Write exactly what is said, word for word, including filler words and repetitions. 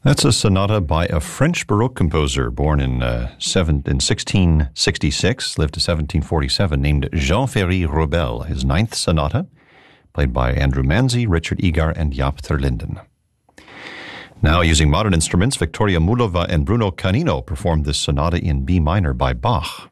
That's a sonata by a French Baroque composer born in, uh, seven, in sixteen sixty-six, lived to seventeen forty-seven, named Jean-Ferry Robel, his ninth sonata, played by Andrew Manzi, Richard Egar, and Jaap ter Linden. Now, using modern instruments, Victoria Mullova and Bruno Canino performed this sonata in B minor by Bach.